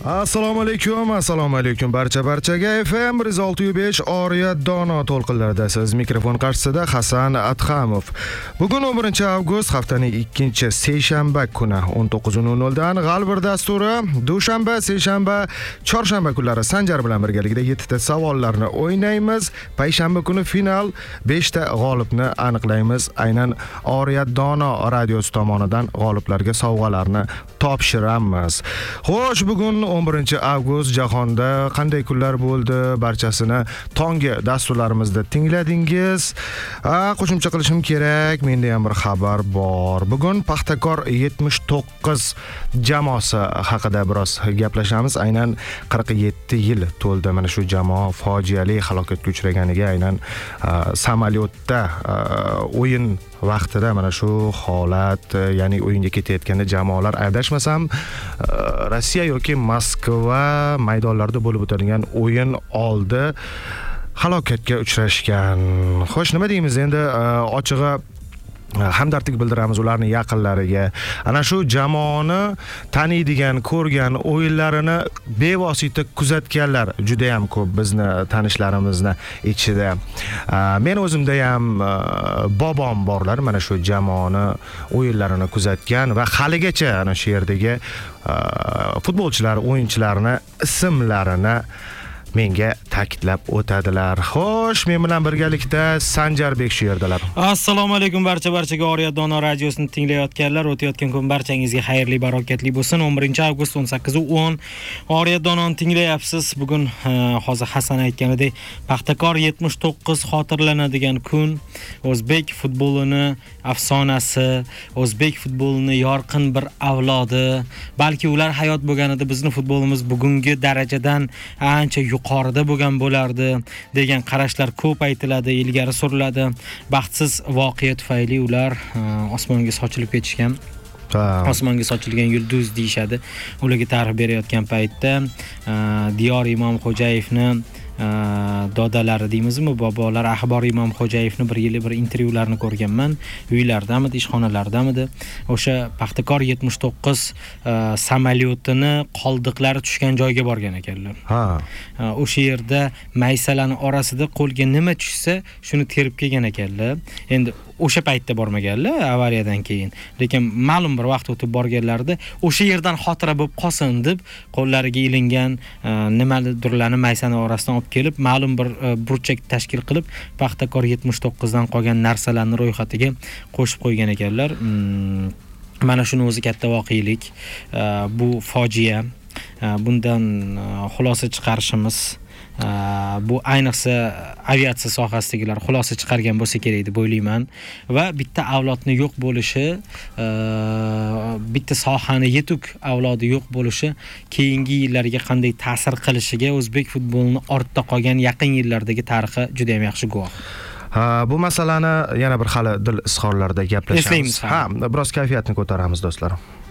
Assalomu alaykum barchaga. FM 106.5 Oriyat Dono to'lqinlarida siz mikrofon qarshisida Hasan Adhamov. Bugun 11-avgust haftaning 2-seshanba kuni 19:00 dan G'alvir dasturi dushanba, seshanba, chorshanba kunlari Sanjar bilan birgalikda 7 ta savollarni o'ynaymiz. Payshanba kuni final 5 ta g'olibni aniqlaymiz. Aynan Oriyat Dono radiosi tomonidan g'oliblarga sovg'alarni topshiramiz. Xo'sh, bugun 11-avgust jahonda qanday kunlar bo'ldi? Barchasini tongi dasturlarimizda tingladingiz. Qo'shimcha qilishim kerak, menda ham bir xabar bor. Bugun Paxtakor 79 jamoasi haqida biroz gaplashamiz. Aynan 47 yil to'ldi mana shu jamoa fojiali halokatga uchraganiga. Aynan samolyotda o'yin vaqtida mana shu holat, ya'ni o'yinga ketayotganda jamoalar adashmasam Rossiya yoki Moskva maydonlarida bo'lib o'tadigan o'yin oldi halokatga uchrashgan. Xo'sh, nima deymiz endi? Ochig'i hamdardlik bildiramiz ularning yaqinlariga. Ana shu jamoani taniydigan, ko'rgan, o'yinlarini bevosita kuzatganlar juda ham ko'p bizni tanishlarimizni ichida. Men o'zimda ham bobom borlar, mana shu jamoani o'yinlarini kuzatgan va haligacha ana shu yerdagi futbolchilar, o'yinchilarni ismlarini menga ta'kidlab o'tadilar. Xo'sh, men bilan birgalikda Sanjarbek shu yerdalar. Assalomu alaykum barchaga Oriyat Dono radiosini tinglayotganlar. O'tayotgan kun barchangizga xayrli, barokatli bo'lsin. 11-avgust 18:10 Oriyat Dononi tinglayapsiz. Bugun hozir Hasan aytganidek Paxtakor 79 xotirlanadigan kun. O'zbek futbolini afsonasi, o'zbek futbolini yorqin bir avlodi. Balki ular hayot bo'lganida bizning futbolimiz bugungi darajadan ancha yuqorida bo'lgan bo'lardi degan qarashlar ko'p aytiladi, ilgari suriladi. Baxtsiz voqea tufayli ular osmonga sochilib ketishgan. Osmonga sochilgan yulduz deyshadi. Ularga ta'rif berayotgan paytda Diyor Imomxo'jayevni dodalari deymizmi, bobolar Axbor Imomxo'jayevni bir yili bir intervyularini ko'rganman. Uylardamidi, ishxonalardamidi. O'sha Paxtakor 79 samolyotini qoldiqlari tushgan joyga borgan ekanlar. O'sha yerda maysalarning orasida qo'lga nima tushsa, shuni terib kelgan ekanlar. Endi o'sha paytda bormaganlar, avariyadan keyin. Lekin ma'lum bir vaqt o'tib borganlarida o'sha yerdan xotira bo'lib qolsin deb qo'llariga ilingan nimadirlarni maysaning orasidan olib kelib, ma'lum bir burchak tashkil qilib, Paxtakor 79 dan qolgan narsalarni ro'yxatiga qo'shib qo'ygan ekanlar. Mana shuni o'zi katta voqelik. Bu fojia. Bundan xulosa chiqarishimiz bu ayniqsa aviatsiya sohasidagilar xulosa chiqargan bo'lsa kerak deb o'ylayman. Va bitta avlodni yo'q bo'lishi, bitta sohani yetuk avlodi yo'q bo'lishi keyingi yillarga qanday ta'sir qilishiga o'zbek futbolini ortda qolgan yaqin yillardagi tarixi juda ham yaxshi guvoh. Bu masalani yana bir hali dil izhorlarida gaplashamiz. Biroz kayfiyatni ko'taramiz do'stlar.